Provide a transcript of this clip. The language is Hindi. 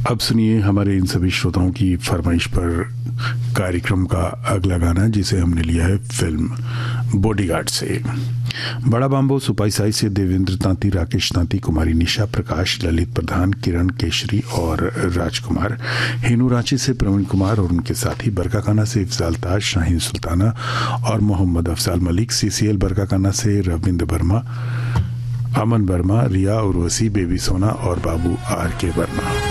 अब सुनिए हमारे इन सभी श्रोताओं की फरमाइश पर कार्यक्रम का अगला गाना, जिसे हमने लिया है फिल्म बॉडीगार्ड से। बड़ा बाम्बो सुपाई साई से देवेंद्र तांती, राकेश तांती, कुमारी निशा, प्रकाश, ललित प्रधान, किरण केशरी और राजकुमार, हेनू रांची से प्रवीण कुमार और उनके साथी, बरकाकाना से इफ्जाल ताज, शाहीन सुल्ताना और मोहम्मद अफजाल मलिक, सीसीएल बरकाकाना से रविंद्र वर्मा, अमन वर्मा, रिया उर्वशी, बेबी सोना और बाबू आर के वर्मा।